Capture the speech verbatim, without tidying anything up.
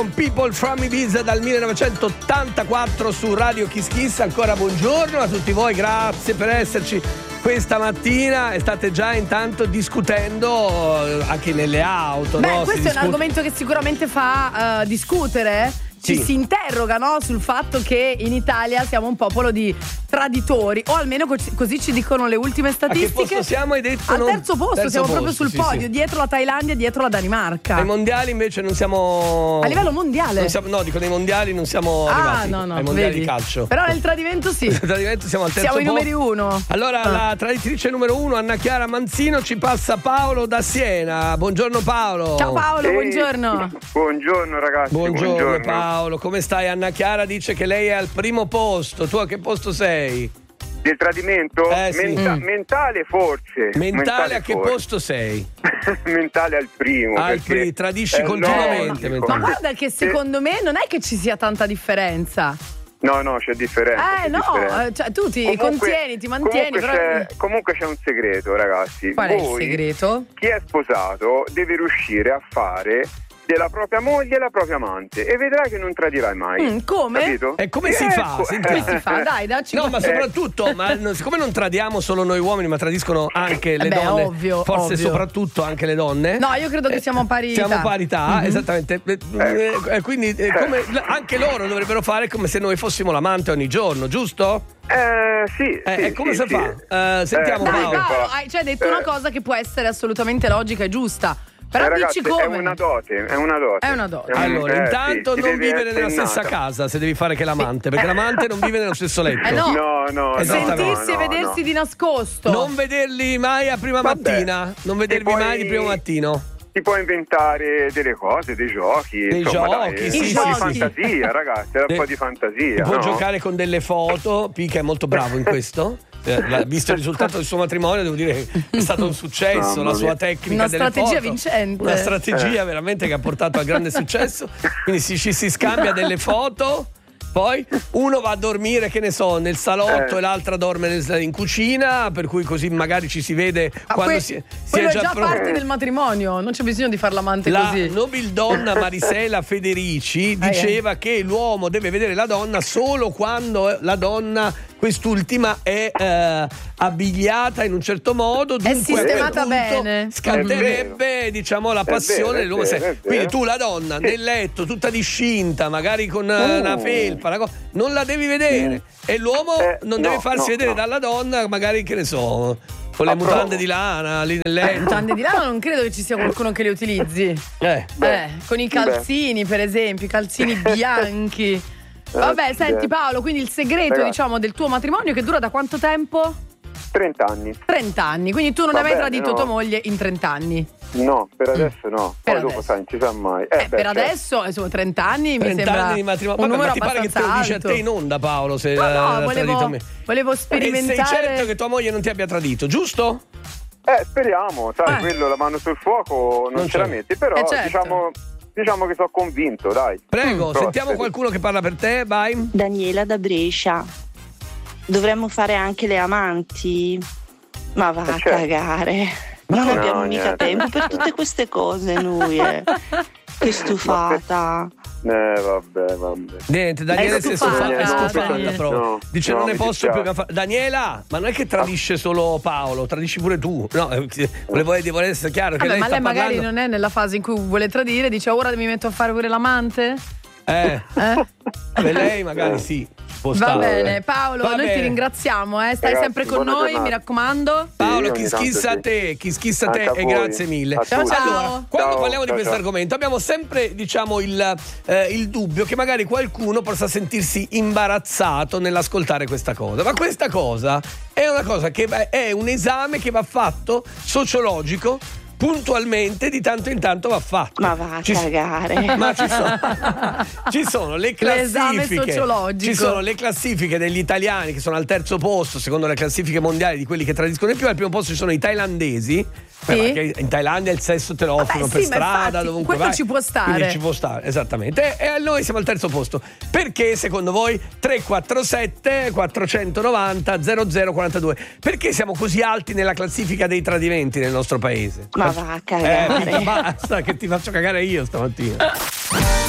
People from Ibiza dal millenovecentottantaquattro su Radio Kiss Kiss. Ancora buongiorno a tutti voi, grazie per esserci questa mattina e state già intanto discutendo anche nelle auto. Beh, no? questo si è discute... un argomento che sicuramente fa uh, discutere. Ci sì. si interroga, no, sul fatto che in Italia siamo un popolo di traditori, o almeno co- così ci dicono le ultime statistiche. A che posto siamo, hai detto? Al non... terzo posto, terzo siamo posto, proprio sul sì, podio, sì. dietro la Thailandia, dietro la Danimarca. Ai mondiali invece non siamo. A livello mondiale? Non siamo... No, dico nei mondiali non siamo ah, arrivati. no, no, ai mondiali vedi. di calcio. Però nel tradimento sì. Nel tradimento siamo al terzo siamo posto. i numeri uno. Allora, ah. la traditrice numero uno, Anna Chiara Manzino, ci passa Paolo da Siena. Buongiorno Paolo. Ciao Paolo, Ehi, buongiorno. Buongiorno ragazzi. Buongiorno, buongiorno Paolo, come stai? Anna Chiara dice che lei è al primo posto. Tu a che posto sei? Del tradimento? Eh, sì. Menta- Mm. Mentale forse. Mentale, a che forse. posto sei? Mentale al primo. Al perché pri- tradisci è continuamente. logico. Ma mentale. guarda che secondo me non è che ci sia tanta differenza. No, no, c'è differenza. Eh c'è no, differenza. cioè, tu ti Comunque- contieni, ti mantieni. Comunque, Però... c'è, comunque c'è un segreto, ragazzi. Qual è il Voi, segreto? Chi è sposato deve riuscire a fare della propria moglie la propria amante e vedrai che non tradirai mai. Mm, come? Capito? E come si fa? Ecco. Senti- Come si fa? Dai, dacci No, ma qualche- soprattutto, ma non- siccome non tradiamo solo noi uomini, ma tradiscono anche le Eh beh, donne, ovvio, forse ovvio. soprattutto anche le donne. No, io credo che siamo a parità. Siamo a parità, Mhm. esattamente. Eh, eh, quindi eh, come, anche loro dovrebbero fare come se noi fossimo l'amante ogni giorno, giusto? Eh, sì. Eh, sì, e come sì, si fa? sì. Eh, sentiamo Eh, Dai Paolo. Paolo, hai cioè, hai detto una Eh. cosa che può essere assolutamente logica e giusta. Però Eh, dici ragazzi, come. è una dote, è una dote. È una dote. un- Allora, eh, intanto sì, non deve vivere essere nella stessa innata. casa se devi fare che l'amante, perché l'amante non vive nello stesso letto. Eh no. No, no, Esattamente. no, Sentirsi no, e vedersi no. di nascosto. Non vederli mai a prima Vabbè. mattina, non vedervi E poi- mai di primo mattino. Si può inventare delle cose, dei giochi, Dei insomma, giochi, dai, sì, un sì, po' sì. di fantasia, ragazzi, un De- po' di fantasia. Può no? giocare con delle foto. Pica è molto bravo in questo. Eh, la- Visto il risultato del suo matrimonio, devo dire che è stato un successo. Mamma La sua mia. tecnica Una delle strategia foto. vincente. Una strategia Eh. veramente che ha portato a grande successo. Quindi si, ci si scambia delle foto. Poi uno va a dormire, che ne so, nel salotto Eh. e l'altra dorme nel- in cucina, per cui così magari ci si vede Ah, quando que- si, si quello è è già già pronti. parte del matrimonio, non c'è bisogno di far l'amante La così. nobildonna Marisela Federici Ah, diceva che l'uomo deve vedere la donna solo quando la donna, quest'ultima, è eh, abbigliata in un certo modo, dunque sistemata a quel punto bene. scatterebbe, diciamo, la passione vero, è dell'uomo. vero, Se- è vero. Quindi tu la donna nel letto, tutta discinta, magari con eh, Uh. una felpa, una cosa, non la devi vedere. E l'uomo Eh, non no, deve farsi no, vedere no. dalla donna, magari, che ne so, con le Approvo. mutande di lana lì nel Le letto. mutande di lana non credo che ci sia qualcuno che le utilizzi. Eh. Eh, con i calzini, per esempio, i calzini bianchi. Vabbè, Eh, senti sì. Paolo, quindi il segreto, Ragazzi. diciamo, del tuo matrimonio che dura da quanto tempo? trenta anni. trenta anni, quindi tu non Va hai mai bene, tradito no. tua moglie in trenta anni. No, per adesso no. Per Poi dopo adesso. sai, non si sa mai. Eh, beh, per certo. adesso, insomma, trenta anni mi trenta sembra anni di matrimonio. un Vabbè, numero ma ti pare che te lo abbastanza dice a alto. te in onda, Paolo? Se No, l'ha- no, l'ha volevo, tradito me. volevo E sperimentare. sei certo che tua moglie non ti abbia tradito, giusto? Eh, speriamo, sai, Eh. quello la mano sul fuoco non, Non ce la c'è. metti, però Eh, certo. diciamo, diciamo che sono convinto, dai. Prego, Mm, sentiamo prosperi. qualcuno che parla per te, vai. Daniela da Brescia. Dovremmo fare anche le amanti? Ma va Eh, a certo. cagare. Non No, abbiamo mica niente. tempo per tutte queste cose noi, eh. Che stufata. Eh, vabbè, vabbè. Niente, Daniela È si è stufata, stufata, è Daniela. stufata proprio. No, Dice no, non ne mi posso più. dispiace. fa- Daniela, ma non è che tradisce solo Paolo, tradisci pure tu. No, eh, volevo, volevo essere chiaro che Vabbè, lei ma sta lei magari parlando. non è nella fase in cui vuole tradire, dice ora mi metto a fare pure l'amante? Eh, Eh? per lei magari sì. Può Va stare. bene, Paolo, Va noi bene. ti ringraziamo, eh. Stai Ragazzi, sempre con buona noi, giornata. mi raccomando. Paolo, Sì, chi ogni tanto schissa a sì. te, chi schissa a te Anche a e voi. grazie mille. A Ciao, tutti. ciao. Allora, quando Ciao, parliamo di ciao, questo ciao. argomento abbiamo sempre, diciamo, il, eh, il dubbio che magari qualcuno possa sentirsi imbarazzato nell'ascoltare questa cosa. Ma questa cosa è una cosa che va- è un esame che va fatto sociologico. Puntualmente di tanto in tanto va fatto. Ma va a Ci- cagare. Ma ci sono, ci sono le L'esame classifiche. sociologico. Ci sono le classifiche degli italiani che sono al terzo posto, secondo le classifiche mondiali di quelli che tradiscono di più. Al primo posto ci sono i thailandesi. Sì. Perché in Thailandia il sesso te lo offrono Vabbè, per sì, ma strada, infatti, dovunque quello vai. ci può stare. Quindi ci può stare, esattamente. E, e noi siamo al terzo posto. Perché secondo voi tre quattro sette quattrocentonovanta zero zero quarantadue? Perché siamo così alti nella classifica dei tradimenti nel nostro paese? Ma va a Eh, cagare. mica basta che ti faccio cagare io stamattina.